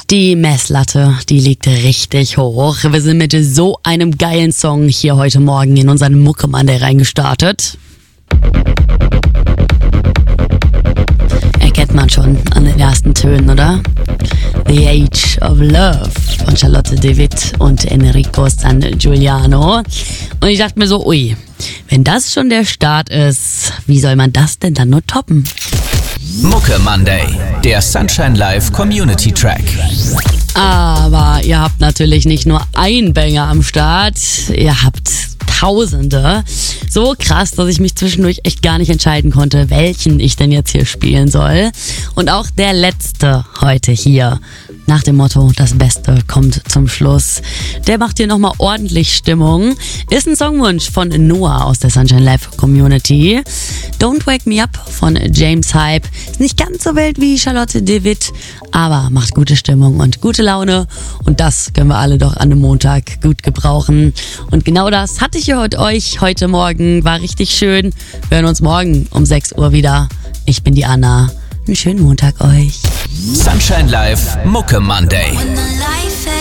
Die Messlatte, die liegt richtig hoch. Wir sind mit so einem geilen Song hier heute Morgen in unseren Mucke Monday reingestartet. Erkennt man schon an den ersten Tönen, oder? The Age of Love von Charlotte de Witt und Enrico San Giuliano. Und ich dachte mir so, ui, wenn das schon der Start ist, wie soll man das denn dann nur toppen? Mucke Monday, der Sunshine Live Community Track. Aber ihr habt natürlich nicht nur einen Banger am Start, ihr habt Tausende. So krass, dass ich mich zwischendurch echt gar nicht entscheiden konnte, welchen ich denn jetzt hier spielen soll. Und auch der letzte heute hier, nach dem Motto, das Beste kommt zum Schluss. Der macht hier nochmal ordentlich Stimmung. Ist ein Songwunsch von Noah aus der Sunshine Live Community. Don't Wake Me Up von James Hype. Ist nicht ganz so wild wie Charlotte de Witt, aber macht gute Stimmung und gute Laune. Und das können wir alle doch an einem Montag gut gebrauchen. Und genau das hatte ich hier euch heute Morgen. War richtig schön. Wir hören uns morgen um 6 Uhr wieder. Ich bin die Anna. Einen schönen Montag euch. Sunshine Live Mucke Monday.